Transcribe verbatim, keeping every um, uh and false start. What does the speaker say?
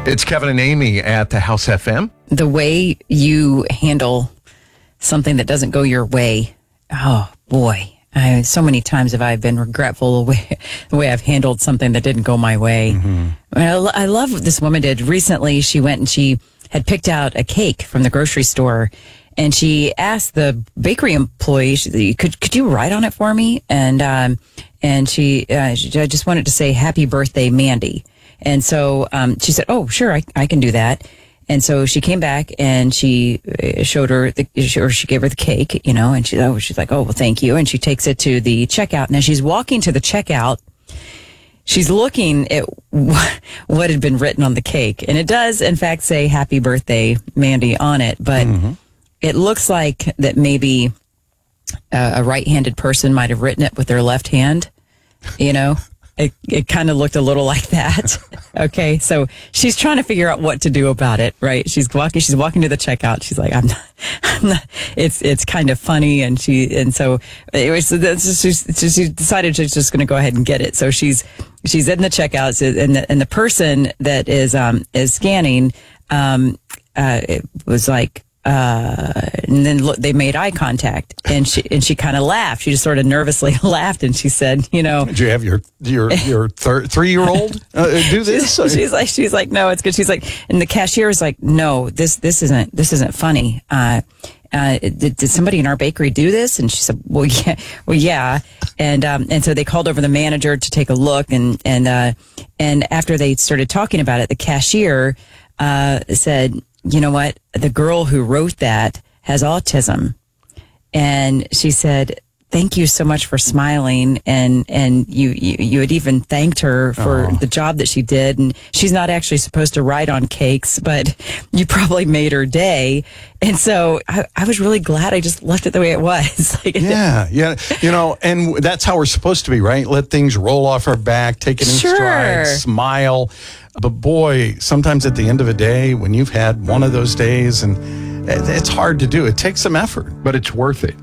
It's Kevin and Amy at the House F M. The way you handle something that doesn't go your way, oh boy. I, so many times have I been regretful the way, the way I've handled something that didn't go my way. Mm-hmm. I, mean, I, lo- I love what this woman did. Recently, she went and she had picked out a cake from the grocery store, and she asked the bakery employee, she, could could you write on it for me? And um, and she, uh, she, I just wanted to say, happy birthday, Mandy. And so um, she said, oh, sure, I, I can do that. And so she came back and she showed her, the, or she gave her the cake, you know, and she, oh, she's like, oh, well, thank you. And she takes it to the checkout. Now she's walking to the checkout. She's looking at what had been written on the cake. And it does, in fact, say happy birthday, Mandy, on it. But mm-hmm. it looks like that maybe a, a right-handed person might have written it with their left hand, you know. It it kind of looked a little like that. Okay, so she's trying to figure out what to do about it, right? She's walking. She's walking to the checkout. She's like, "I'm not. I'm not." It's it's kind of funny, and she and so it was. She, she decided she's just going to go ahead and get it. So she's she's in the checkout, and the and the person that is um is scanning um uh it was like. Uh, and then look, they made eye contact, and she and she kind of laughed. She just sort of nervously laughed, and she said, "You know, did you have your your your thir- three year old uh, do this?" She's, she's like, she's like, "No, it's good." She's like, and the cashier is like, "No, this this isn't this isn't funny. Uh, uh, did, did somebody in our bakery do this?" And she said, "Well, yeah, well, yeah." And um, and so they called over the manager to take a look, and and uh, and after they started talking about it, the cashier uh said, you know what? The girl who wrote that has autism. And she said, thank you so much for smiling. And, and you, you, you had even thanked her for oh. the job that she did. And she's not actually supposed to write on cakes, but you probably made her day. And so I, I was really glad I just left it the way it was. Like, yeah. Yeah. You know, and that's how we're supposed to be, right? Let things roll off our back, take it in sure. stride, smile. But boy, sometimes at the end of a day, when you've had one of those days, and it's hard to do, it takes some effort, but it's worth it.